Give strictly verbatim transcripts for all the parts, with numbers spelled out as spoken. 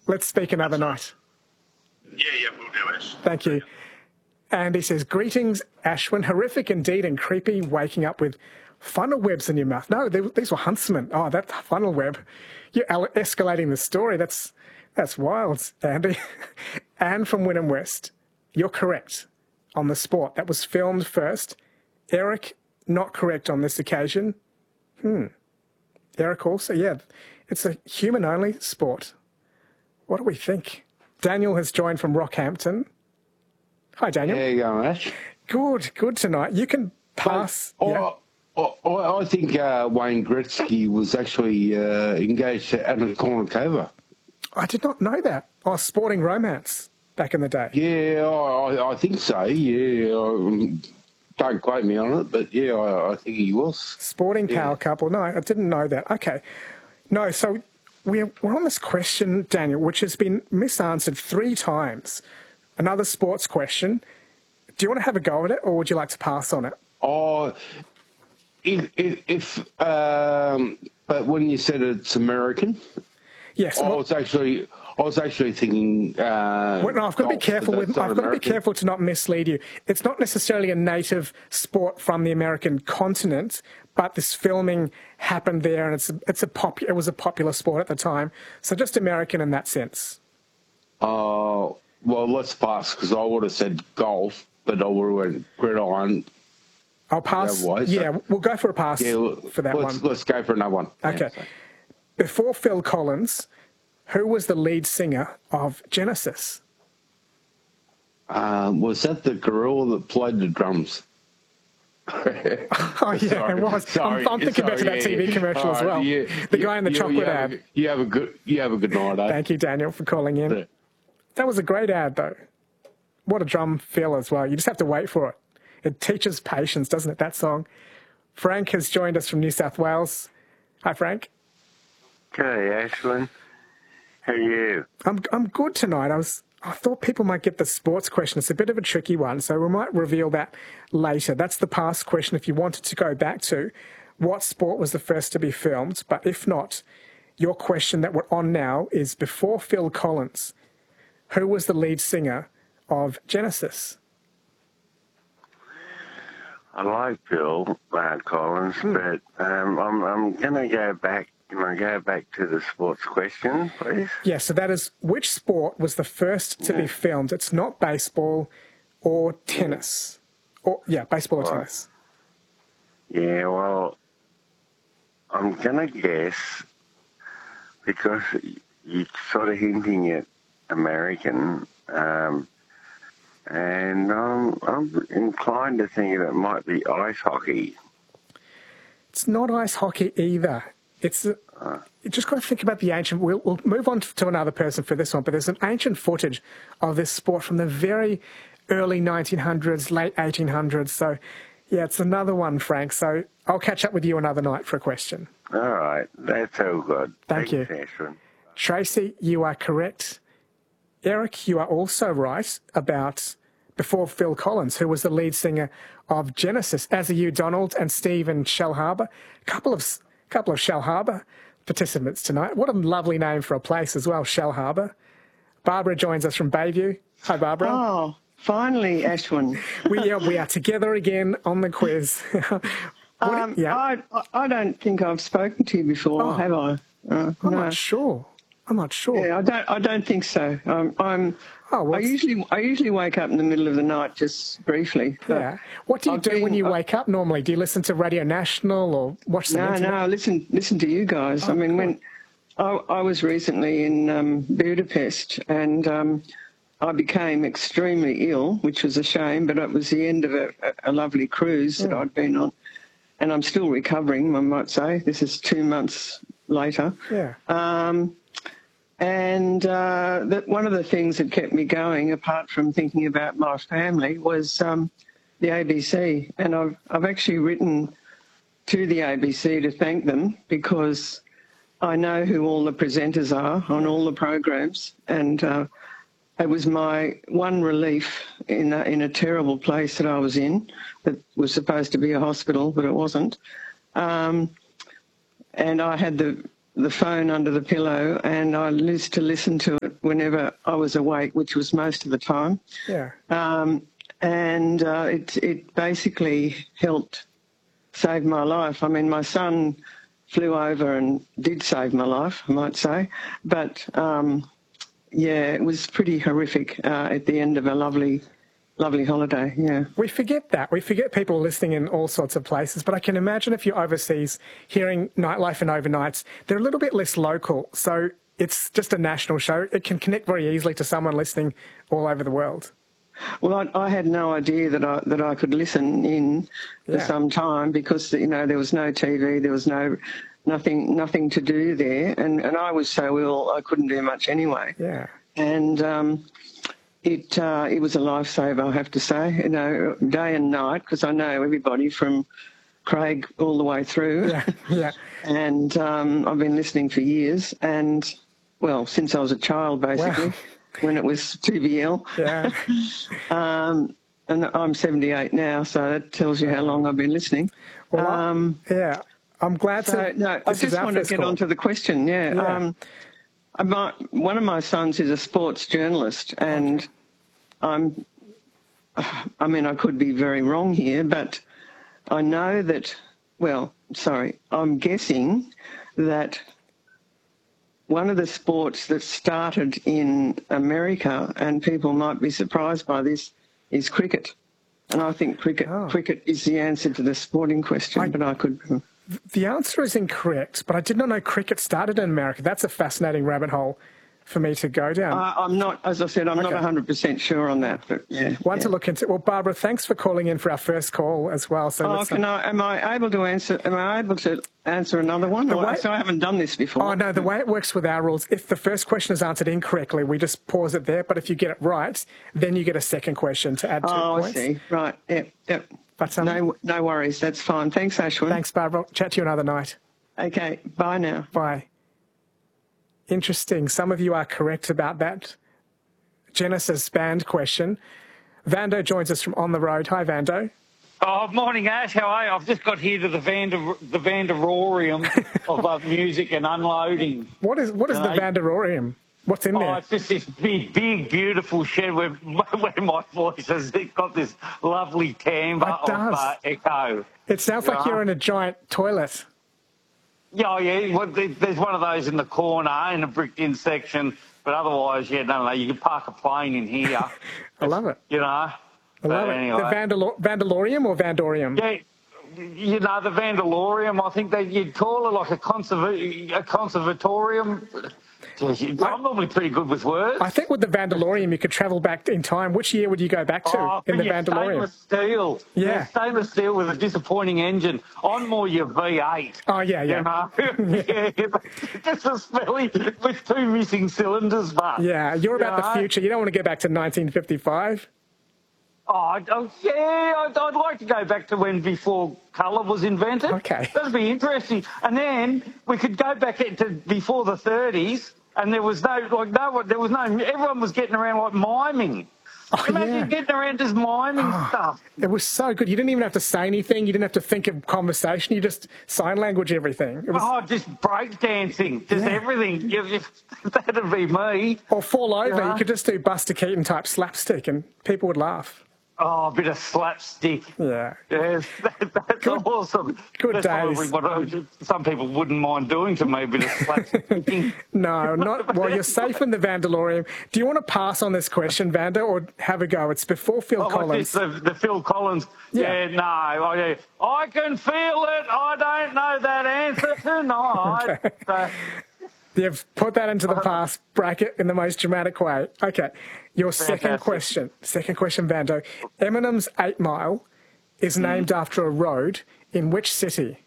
Let's speak another night. Yeah, yeah, we'll do it. Thank you. Andy says, greetings, Ashwin. Horrific indeed and creepy waking up with funnel webs in your mouth. No, they, these were huntsmen. Oh, that funnel web. You're escalating the story. That's that's wild, Andy. Anne from Wynnum West, you're correct on the sport. That was filmed first. Eric, not correct on this occasion. Hmm. Eric also, yeah. It's a human-only sport. What do we think? Daniel has joined from Rockhampton. Hi, Daniel. How you going, Ash? Good, good tonight. You can pass. But, yeah. I, I, I think uh, Wayne Gretzky was actually uh, engaged to Anna Kournikova. I did not know that. Oh, sporting romance back in the day. Yeah, I, I think so. Yeah, I, don't quote me on it, but yeah, I, I think he was. Sporting power yeah. couple. No, I didn't know that. Okay. No, so we're, we're on this question, Daniel, which has been misanswered three times. Another sports question. Do you want to have a go at it, or would you like to pass on it? Oh, if, if, if um, but when you said it's American, yes, I well, was actually, I was actually thinking. Uh, well, no, I've got to be golf, careful but with. that's not I've got to be American. careful to not mislead you. It's not necessarily a native sport from the American continent, but this filming happened there, and it's a, it's a pop. It was a popular sport at the time, so just American in that sense. Uh, well, let's pass because I would have said golf, but I would have went gridiron. I'll pass. Otherwise, yeah, so. we'll go for a pass Yeah, for that let's, one. Let's go for another one. Okay. Yeah, so. Before Phil Collins, who was the lead singer of Genesis? Um, was that the gorilla that played the drums? Oh, yeah, Sorry, it was. sorry, I'm, I'm thinking sorry, back to that yeah, T V yeah. commercial All as well. right, yeah, the you, guy in the you, chocolate you have ad. A, you have a good. You have a good night, eh? Thank you, Daniel, for calling in. Yeah. That was a great ad, though. What a drum feel as well. You just have to wait for it. It teaches patience, doesn't it, that song? Frank has joined us from New South Wales. Hi, Frank. G'day, Ashwin. How are you? I'm I'm good tonight. I was I thought people might get the sports question. It's a bit of a tricky one, so we might reveal that later. That's the past question if you wanted to go back to what sport was the first to be filmed. But if not, your question that we're on now is before Phil Collins, who was the lead singer of Genesis? I like Phil uh, Collins, Hmm. but um, I'm I'm going to go back. Can I go back to the sports question, please? Yeah, so that is which sport was the first to be filmed? It's not baseball or tennis. Or yeah, baseball or Right. tennis. Yeah, well, I'm going to guess because you're sort of hinting at American, um, and I'm, I'm inclined to think that it might be ice hockey. It's not ice hockey either. It's a, you just got to think about the ancient. We'll, we'll move on to another person for this one, but there's an ancient footage of this sport from the very early nineteen hundreds, late eighteen hundreds. So, yeah, it's another one, Frank. So I'll catch up with you another night for a question. All right, that's all good. Thank you. Thanks, Ashwin. Tracy, you are correct. Eric, you are also right about before Phil Collins, who was the lead singer of Genesis, as are you, Donald, and Steve and Shell Harbour. A couple of couple of Shell Harbour participants tonight. What a lovely name for a place as well, Shell Harbour. Barbara joins us from Bayview. Hi, Barbara. Oh, finally, Ashwin. we, are, we are together again on the quiz. What, um, yeah. I, I don't think I've spoken to you before, Oh. have I? Uh, I'm no. not sure. I'm not sure. Yeah, I don't. I don't think so. Um, I'm. Oh, well, I usually. I usually wake up in the middle of the night, just briefly. but yeah. What do you I've do when been- you I- wake up normally? Do you listen to Radio National or watch the No, internet? no. Listen, listen to you guys. Oh, I mean, cool. when I, I was recently in um, Budapest, and um, I became extremely ill, which was a shame. But it was the end of a, a lovely cruise that Yeah. I'd been on, and I'm still recovering. I might say this is two months later. Yeah. Um, and uh, that one of the things that kept me going, apart from thinking about my family, was um, the A B C. And I've, I've actually written to the A B C to thank them because I know who all the presenters are on all the programs. And uh, it was my one relief in a, in a terrible place that I was in that was supposed to be a hospital, but it wasn't. Um, and I had the the phone under the pillow, and I used to listen to it whenever I was awake, which was most of the time. Yeah. Um, and uh, it, it basically helped save my life. I mean, my son flew over and did save my life, I might say. But, um, yeah, it was pretty horrific uh, at the end of a lovely, lovely holiday, yeah. We forget that. We forget people listening in all sorts of places, but I can imagine if you're overseas hearing Nightlife and Overnights, they're a little bit less local. So it's just a national show. It can connect very easily to someone listening all over the world. Well, I, I had no idea that I that I could listen in for Yeah. some time because, you know, there was no T V, there was no nothing nothing to do there, and, and I was so ill I couldn't do much anyway. Yeah. And um, it uh, it was a lifesaver, I have to say, you know, day and night, because I know everybody from Craig all the way through. Yeah. Yeah. And um, I've been listening for years, and well, since I was a child, basically. Wow. When it was two B L. Yeah. um, and I'm seventy-eight now, so that tells you how long I've been listening. Well, um, I, yeah. I'm glad so, to. no, I this is just our want to first get call. on to the question, yeah. Yeah. Um, I might, one of my sons is a sports journalist, and I'm, I mean, I could be very wrong here, but I know that, well, sorry, I'm guessing that one of the sports that started in America, and people might be surprised by this, is cricket. And I think cricket Oh. cricket is the answer to the sporting question, I- but I could... The answer is incorrect, but I did not know cricket started in America. That's a fascinating rabbit hole for me to go down. Uh, I'm not, as I said, I'm not Okay. one hundred percent sure on that, but yeah. One yeah. to look into. Well, Barbara, thanks for calling in for our first call as well. So Oh, let's, can I, am I able to answer, am I able to answer another one? Or, way- so I haven't done this before. Oh, no, the way it works with our rules, if the first question is answered incorrectly, we just pause it there. But if you get it right, then you get a second question to add two Oh, I points. see. Right, yep, yep. But, um, No, no worries, that's fine. Thanks, Ashwin. Thanks, Barbara. Chat to you another night. Okay, bye now. Bye. Interesting. Some of you are correct about that Genesis band question. Vando joins us from On the Road. Hi, Vando. Oh, morning, Ash. How are you? I've just got here to the Vander, the Vanderorium of uh, music and unloading. What is what is the Right. Vanderorium? What's in Oh, there? it's just this big, big, beautiful shed where, where my voice has got this lovely timbre It of does. uh, echo. It sounds like Yeah. you're in a giant toilet. Yeah, oh, yeah. Well, there- there's one of those in the corner in the bricked-in section, but otherwise, yeah, no, no. You can park a plane in here. I love it. You know. I But love anyway. it. The Vandalor- Vandalorium or Vandorium? Yeah, you know, the Vandalorium, I think that you'd call it like a, conserva- a conservatorium. I'm normally pretty good with words. I think with the Vandalorium, you could travel back in time. Which year would you go back to Oh, in the yeah, Vandalorium? stainless steel. Yeah. stainless steel with a disappointing engine. I'm more your V eight. Oh, yeah, yeah. You know? yeah. Just a smelly with two missing cylinders, but. Yeah, you're about You the know? future. You don't want to go back to nineteen fifty-five. Oh, I- oh, yeah, I'd, I'd like to go back to when before colour was invented. Okay. That'd be interesting. And then we could go back to before the thirties, and there was no, like, no one, there was no, everyone was getting around like miming. Oh, Imagine yeah. getting around just miming stuff. It was so good. You didn't even have to say anything. You didn't have to think of conversation. You just sign language everything. It was, Oh, just break dancing, just Yeah. everything. You- you- That'd be me. or fall over. Yeah. You could just do Buster Keaton type slapstick and people would laugh. Oh, a bit of slapstick. Yeah. Yes, that, that's Good- awesome. good That's days. probably what some people wouldn't mind doing to me, a bit of slapsticking. No, not well. You're safe in the Vandalorium. Do you want to pass on this question, Vanda, or have a go? It's before Phil Oh, what's Collins. this, the, the Phil Collins? Yeah. Yeah, no. I, I can feel it. I don't know that answer tonight. Okay. So, You've put that into the past bracket in the most dramatic way. Okay, your second Fantastic. question. Second question, Vando. Eminem's Eight Mile is named after a road in which city?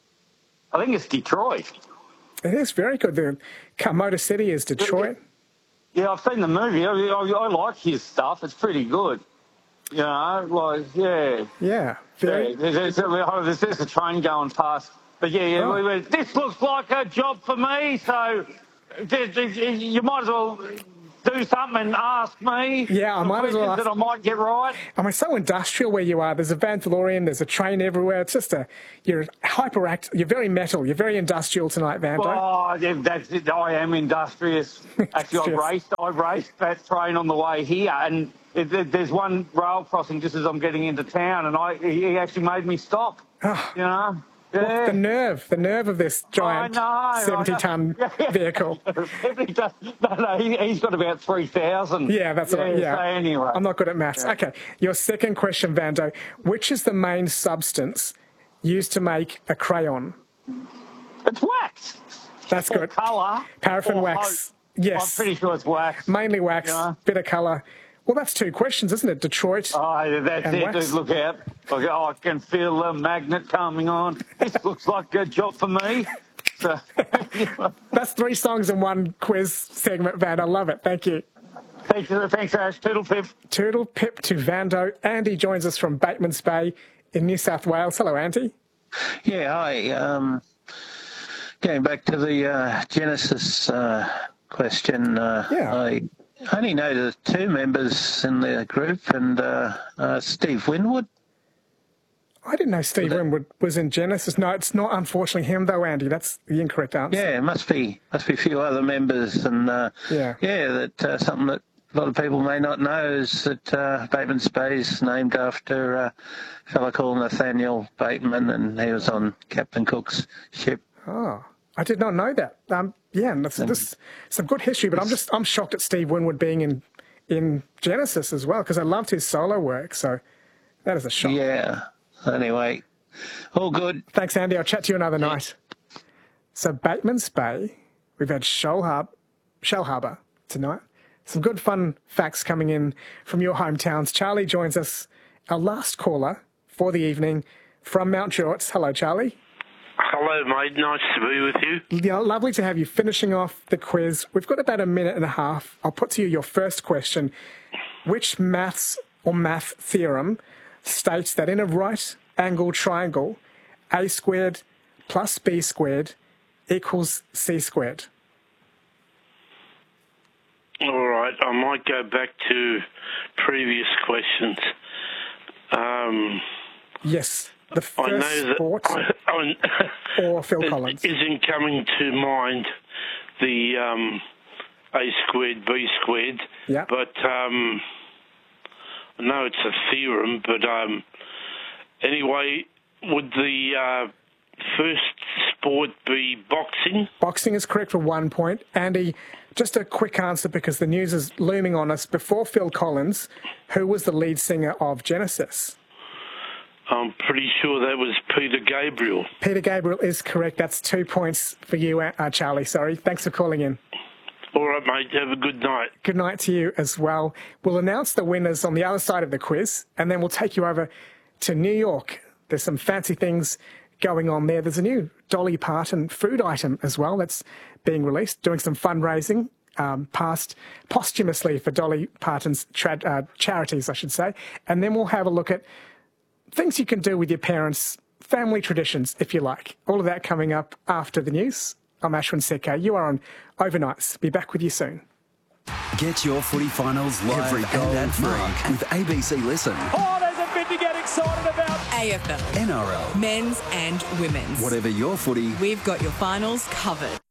I think it's Detroit. It is very good. The Motor City is Detroit. Yeah, I've seen the movie. I, I, I like his stuff. It's pretty good. You know, like, yeah. Yeah, very. Yeah, there's, there's, there's a train going past. But yeah, yeah Oh. we went, this looks like a job for me, so th- th- you might as well do something and ask me. Yeah, I the might as well questions ask- that I might get right. I mean, so industrial where you are. There's a Van DeLorean, there's a train everywhere. It's just a, you're hyperact, you're very metal, you're very industrial tonight, Vando. Oh, yeah, that's it. I am industrious. Actually, I raced, I raced that train on the way here, and it, it, there's one rail crossing just as I'm getting into town, and I he actually made me stop. Oh. You know? Well, Yeah. the nerve, the nerve of this giant I know, seventy-ton vehicle. seventy ton. No, no, he, he's got about three thousand. Yeah, that's yeah, right. Yeah. So anyway. I'm not good at maths. Yeah. Okay, your second question, Vando. Which is the main substance used to make a crayon? It's wax. That's Or good. colour. Paraffin or wax. hope. Yes. I'm pretty sure it's wax. Mainly wax, Yeah. bit of colour. Well, that's two questions, isn't it? Detroit. Oh, that's And it. wax. Dude, look out. Look, oh, I can feel the magnet coming on. This looks like a job for me. So, That's three songs in one quiz segment, Van. I love it. Thank you. thanks, thanks, Ash. Toodle pip. Toodle pip to Vando. Andy joins us from Bateman's Bay in New South Wales. Hello, Andy. Yeah, hi. Um, going back to the uh, Genesis uh, question, uh, Yeah. I only know the two members in the group, and uh, uh, Steve Winwood. I didn't know Steve Winwood was in Genesis. No, it's not unfortunately him though, Andy. That's the incorrect answer. Yeah, must be must be a few other members, and uh, Yeah. yeah, that uh, something that a lot of people may not know is that uh, Bateman's Bay is named after uh, a fellow called Nathaniel Bateman, and he was on Captain Cook's ship. Oh, I did not know that. Um, yeah, and that's, that's some good history, but I'm just I'm shocked at Steve Winwood being in in Genesis as well because I loved his solo work. So that is a shock. Yeah. Anyway, all good. Thanks, Andy. I'll chat to you another night. So Bateman's Bay, we've had Shell Harbour, Shell Harbour tonight. Some good fun facts coming in from your hometowns. Charlie joins us, our last caller for the evening from Mount Jorts. Hello, Charlie. Hello, mate. Nice to be with you. Yeah, lovely to have you finishing off the quiz. We've got about a minute and a half. I'll put to you your first question. Which maths or math theorem states that in a right angle triangle, a squared plus b squared equals c squared? All right. I might go back to previous questions. Um, Yes, the I know first that sport I, I, or Phil it Collins. isn't coming to mind the um, a squared b squared. Yeah. But um, I know it's a theorem. But um, anyway, would the uh, first sport be boxing? Boxing is correct for one point. Andy, just a quick answer because the news is looming on us. Before Phil Collins, who was the lead singer of Genesis? I'm pretty sure that was Peter Gabriel. Peter Gabriel is correct. That's two points for you, uh, Charlie. Sorry. Thanks for calling in. All right, mate. Have a good night. Good night to you as well. We'll announce the winners on the other side of the quiz, and then we'll take you over to New York. There's some fancy things going on there. There's a new Dolly Parton food item as well that's being released, doing some fundraising um, past posthumously for Dolly Parton's tra- uh, charities, I should say. And then we'll have a look at things you can do with your parents, family traditions, if you like. All of that coming up after the news. I'm Ashwin Sekhar. You are on Overnights. Be back with you soon. Get your footy finals live Every and ad-free with A B C Listen. Oh, there's a bit to get excited about. A F L. N R L. Men's and women's. Whatever your footy, we've got your finals covered.